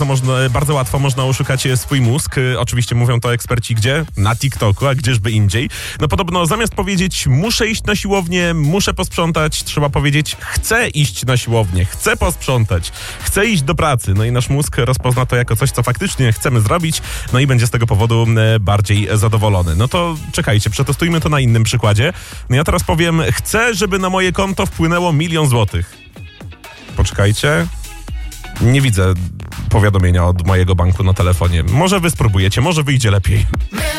Bardzo łatwo można oszukać swój mózg. Oczywiście mówią to eksperci gdzie? Na TikToku, a gdzieżby indziej. No podobno zamiast powiedzieć muszę iść na siłownię, muszę posprzątać, trzeba powiedzieć chcę iść na siłownię, chcę posprzątać, chcę iść do pracy. No i nasz mózg rozpozna to jako coś, co faktycznie chcemy zrobić, no i będzie z tego powodu bardziej zadowolony. No to czekajcie, przetestujmy to na innym przykładzie. No ja teraz powiem, chcę, żeby na moje konto wpłynęło 1 000 000 złotych. Poczekajcie. Nie widzę powiadomienia od mojego banku na telefonie. Może wy spróbujecie, może wyjdzie lepiej.